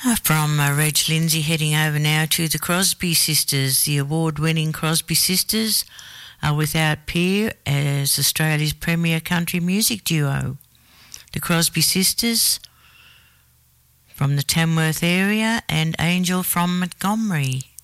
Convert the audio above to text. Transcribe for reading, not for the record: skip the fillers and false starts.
From Reg Lindsay, heading over now to the Crosby Sisters. The award-winning Crosby Sisters are without peer as Australia's premier country music duo. The Crosby Sisters from the Tamworth area and Angel from Montgomery.